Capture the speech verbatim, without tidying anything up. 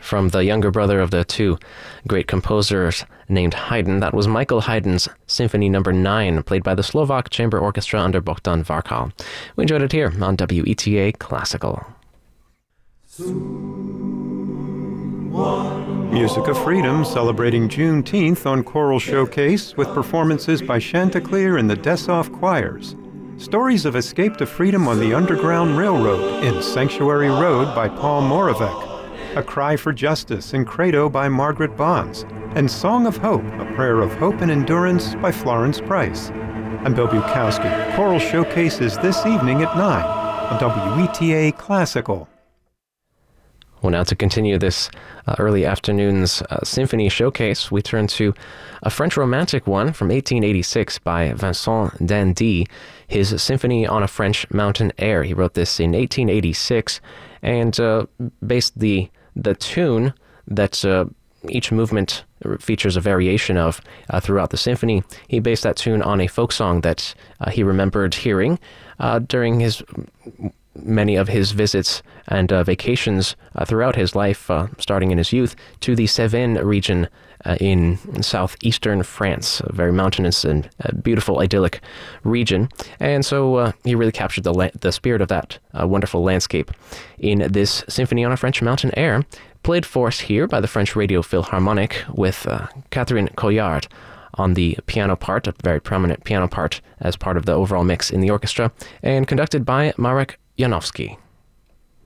from the younger brother of the two great composers named Haydn. That was Michael Haydn's Symphony Number Nine, played by the Slovak Chamber Orchestra under Bogdan Varkal. We enjoyed it here on W E T A Classical. Music of Freedom celebrating Juneteenth on Choral Showcase with performances by Chanticleer and the Dessau Choirs. Stories of Escape to Freedom on the Underground Railroad in Sanctuary Road by Paul Moravec, A Cry for Justice in Credo by Margaret Bonds, and Song of Hope, A Prayer of Hope and Endurance by Florence Price. I'm Bill Bukowski. Choral Showcase is this evening at nine on W E T A Classical. Well, now to continue this uh, early afternoon's uh, symphony showcase, we turn to a French romantic one from eighteen eighty-six by Vincent d'Indy, his Symphony on a French Mountain Air. He wrote this in eighteen eighty-six and uh, based the the tune that uh, each movement features a variation of uh, throughout the symphony. He based that tune on a folk song that uh, he remembered hearing uh, during his many of his visits and uh, vacations uh, throughout his life, uh, starting in his youth, to the Cévennes region uh, in southeastern France, a very mountainous and uh, beautiful, idyllic region. And so uh, he really captured the la- the spirit of that uh, wonderful landscape in this Symphony on a French Mountain Air, played for us here by the French Radio Philharmonic with uh, Catherine Collard on the piano part, a very prominent piano part as part of the overall mix in the orchestra, and conducted by Marek Janowski.